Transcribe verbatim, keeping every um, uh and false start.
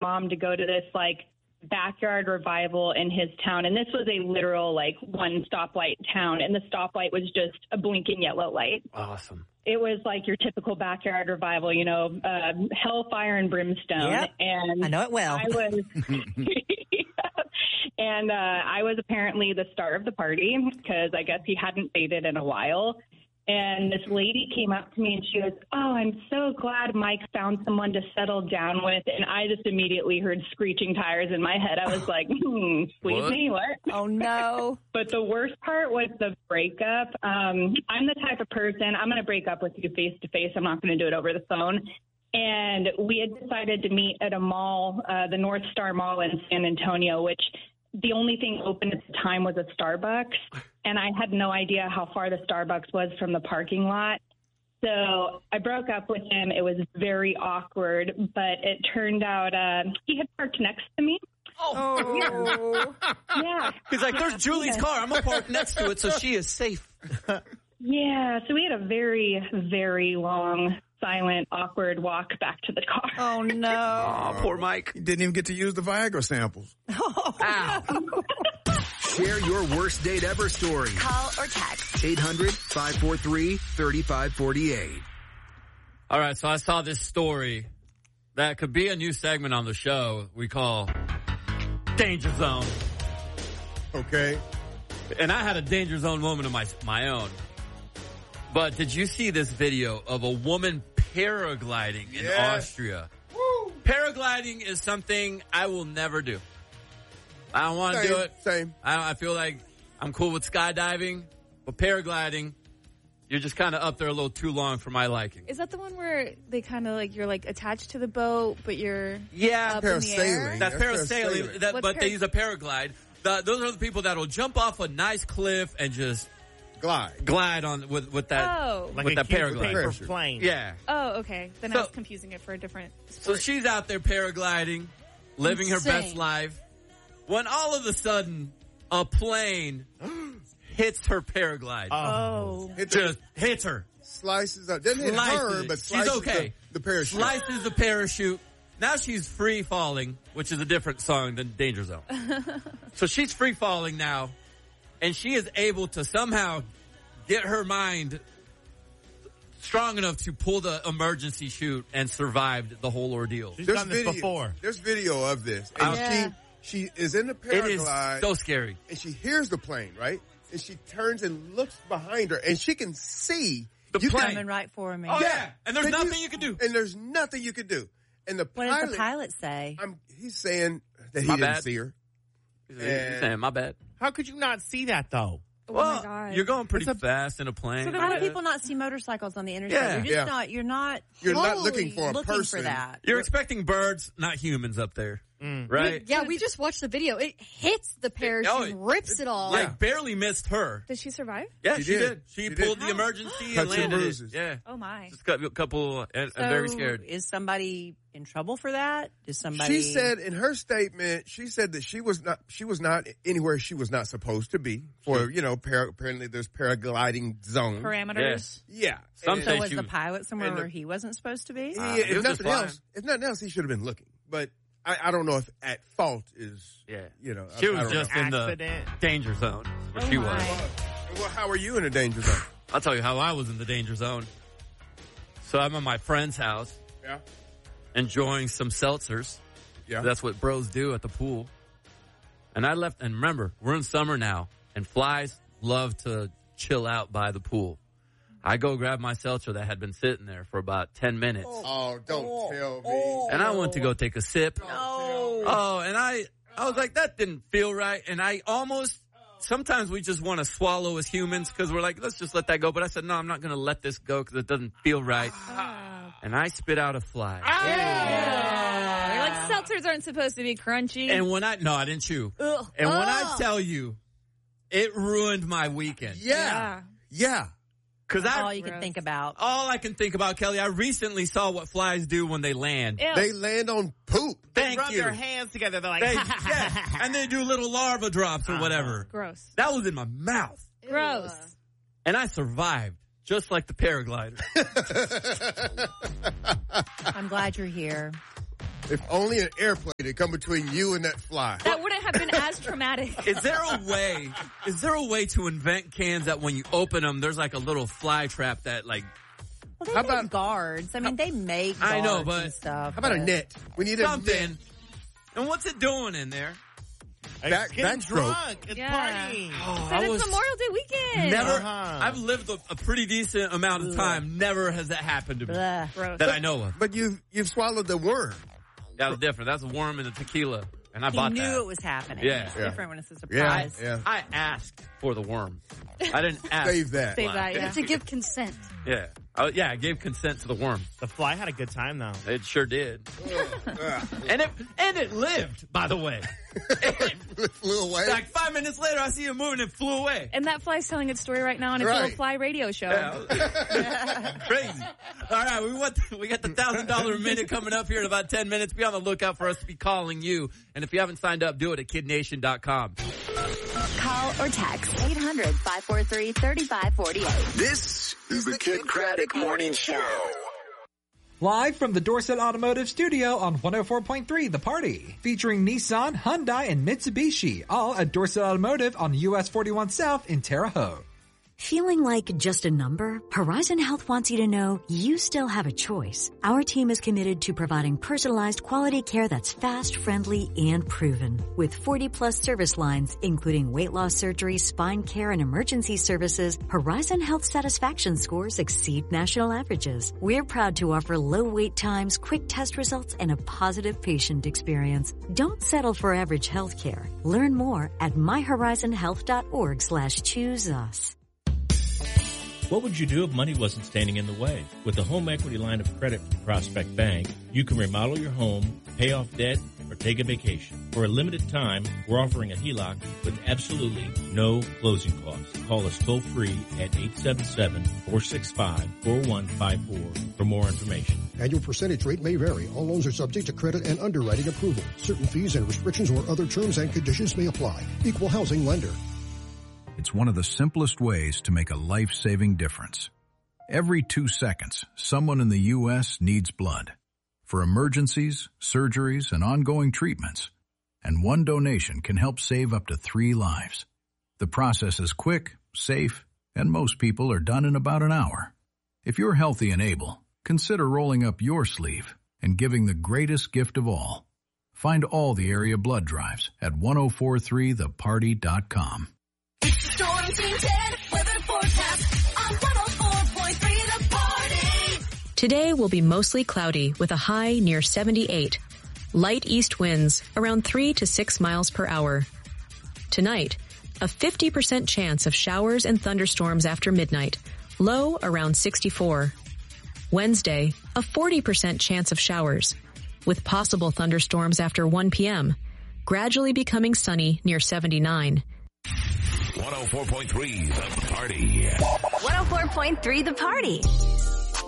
mom to go to this, like, backyard revival in his town. And this was a literal, like, one stoplight town. And the stoplight was just a blinking yellow light. Awesome. It was like your typical backyard revival, you know, uh, hellfire and brimstone. Yep. And I know it well. I was, and uh, I was apparently the star of the party because I guess he hadn't dated in a while. And this lady came up to me and she goes, "Oh, I'm so glad Mike found someone to settle down with." And I just immediately heard screeching tires in my head. I was like, hmm, excuse What? me, what? Oh, no. But the worst part was the breakup. Um, I'm the type of person, I'm going to break up with you face to face. I'm not going to do it over the phone. And we had decided to meet at a mall, uh, the North Star Mall in San Antonio, which the only thing open at the time was a Starbucks. And I had no idea how far the Starbucks was from the parking lot. So I broke up with him. It was very awkward, but it turned out uh, he had parked next to me. Oh. Yeah. He's like, there's Julie's car. I'm going to park next to it so she is safe. Yeah. So we had a very, very long, silent, awkward walk back to the car. Oh, no. Oh, poor Mike. You didn't even get to use the Viagra samples. Ow. Share your worst date ever story. Call or text. eight hundred, five four three, three five four eight. All right, so I saw this story that could be a new segment on the show we call Danger Zone. Okay. And I had a Danger Zone moment of my my own. But did you see this video of a woman paragliding in Yes. Austria? Woo. Paragliding is something I will never do. I don't want to Same, do it. Same. I, I feel like I'm cool with skydiving, but paragliding, you're just kind of up there a little too long for my liking. Is that the one where they kind of like, you're like attached to the boat, but you're Yeah, up in the air? Parasailing. that's That's parasailing, parasailing. that, What's but para- they use a paraglide. The, those are the people that will jump off a nice cliff and just Glide. glide on with with that Oh. with that paraglide. Parachute. plane. Yeah. Oh, okay. Then So- I was confusing it for a different So sport. she's out there paragliding, living her Insane. best life, when all of a sudden a plane hits her paraglide. Oh. Hit the, Just hits her. slices up. Doesn't hit Slices her, it. but She's slices okay. the, the parachute. Slices the parachute. Now she's free falling, which is a different song than Danger Zone. So she's free falling now, and she is able to somehow get her mind strong enough to pull the emergency chute and survived the whole ordeal. She's There's done this video, before. There's video of this. And Yeah. she, she is in the It is paraglide. so scary. And she hears the plane, right? And she turns and looks behind her, and she can see The you plane. Coming right for me. Oh, yeah. And there's But nothing you can do. And there's nothing you can do. And the What pilot, does the pilot say? I'm, he's saying that he My didn't bad. see her. He's saying, my bad. How could you not see that, though? Oh Well, my God. you're going pretty It's a- fast in a plane. How do people not see motorcycles on the interstate? Yeah. You're just Yeah. not, you're not, You're not totally looking for a looking person. for that. You're expecting birds, not humans up there. Right? Yeah, we just watched the video. It hits the parachute, Oh, it- rips it all. Like, barely missed her. Did she survive? Yeah, She she, did. did. She, She pulled did. the emergency Cut and some landed bruises. it. Yeah. Oh my. Just got a couple, and So I'm very scared. Is somebody in trouble for that? Is somebody? She said in her statement, she said that she was not, she was not anywhere she was not supposed to be for, you know, para, apparently there's paragliding zone. Parameters. Yeah. Some And- So say was she the was- pilot somewhere and the- where he wasn't supposed to be? Uh, Yeah, he if was just nothing flying. else, if nothing else, he should have been looking. But I, I don't know if at fault is, Yeah. you know. She I, was I don't just know. in the Accident. danger zone. Where Oh she my. was. Well, how are you in a danger zone? I'll tell you how I was in the danger zone. So I'm at my friend's house Yeah. enjoying some seltzers. Yeah. That's what bros do at the pool. And I left, and remember, we're in summer now, and flies love to chill out by the pool. I go grab my seltzer that had been sitting there for about ten minutes. Oh, don't tell me. And I went to go take a sip. No. Oh, and I, I was like, that didn't feel right. And I almost, sometimes we just want to swallow as humans because we're like, let's just let that go. But I said, no, I'm not going to let this go because it doesn't feel right. And I spit out a fly. You're like, seltzers aren't supposed to be crunchy. And when I, no, I didn't chew. Ugh. And when I Ugh. tell you, it ruined my weekend. Yeah. Yeah. Cause I, All you can Gross. think about. all I can think about, Kelly, I recently saw what flies do when they land. Ew. They land on poop. Thank Rub you. their hands together. They're like, They, yeah, and they do little larva drops or whatever. Gross. That was in my mouth. Gross. And I survived, just like the paraglider. I'm glad you're here. If only an airplane had come between you and that fly. That wouldn't have been as traumatic. Is there a way, is there a way to invent cans that when you open them, there's like a little fly trap that like, Well, they How make about- guards. I mean, they make I know, guards but and stuff. How about a but- net? We need a net. something. And what's it doing in there? Back- It's getting backstroke. drunk. It's Yeah. partying. Oh, Said I it's was Memorial Day weekend. never, Uh-huh. I've lived a, a pretty decent amount of time. Never has that happened to me Blah. Gross. that I know of. But you've, you've swallowed the worm. That was different. That's a worm in the tequila. And I He bought knew that. it was happening. Yeah. It's Yeah. different when it's a Yeah, surprise. yeah. I asked for the worm. I didn't ask. Save that. Save that, yeah. To give consent. Yeah. I, yeah, I gave consent to the worm. The fly had a good time, though. It sure did. and it and it lived, by the way. It flew away. Like five minutes later, I see it moving and flew away. And that fly's telling its story right now on its Right. little fly radio show. Yeah. Crazy. All right, we want the, we got the thousand dollar a minute coming up here in about ten minutes. Be on the lookout for us to be calling you. And if you haven't signed up, do it at kid nation dot com. Call or text eight hundred, five four three, three five four eight. This is the Kid Craddock Morning Show. Live from the Dorset Automotive Studio on one oh four point three The Party. Featuring Nissan, Hyundai, and Mitsubishi. All at Dorset Automotive on U S forty-one South in Terre Haute. Feeling like just a number? Horizon Health wants you to know you still have a choice. Our team is committed to providing personalized quality care that's fast, friendly, and proven. With forty plus service lines, including weight loss surgery, spine care, and emergency services, Horizon Health satisfaction scores exceed national averages. We're proud to offer low wait times, quick test results, and a positive patient experience. Don't settle for average health care. Learn more at my horizon health dot org slash choose us. What would you do if money wasn't standing in the way? With the home equity line of credit from Prospect Bank, you can remodel your home, pay off debt, or take a vacation. For a limited time, we're offering a H E L O C with absolutely no closing costs. Call us toll free at eight seven seven, four six five, four one five four for more information. Annual percentage rate may vary. All loans are subject to credit and underwriting approval. Certain fees and restrictions or other terms and conditions may apply. Equal housing lender. It's one of the simplest ways to make a life-saving difference. Every two seconds, someone in the U S needs blood for emergencies, surgeries, and ongoing treatments. And one donation can help save up to three lives. The process is quick, safe, and most people are done in about an hour. If you're healthy and able, consider rolling up your sleeve and giving the greatest gift of all. Find all the area blood drives at ten forty-three the party dot com. Storm Team ten, weather forecast on one oh four point three The Party. Today will be mostly cloudy with a high near seventy-eight. Light east winds around three to six miles per hour. Tonight, a fifty percent chance of showers and thunderstorms after midnight, low around sixty-four. Wednesday, a forty percent chance of showers, with possible thunderstorms after one p.m., gradually becoming sunny near seventy-nine. one oh four point three The Party. one oh four point three The Party.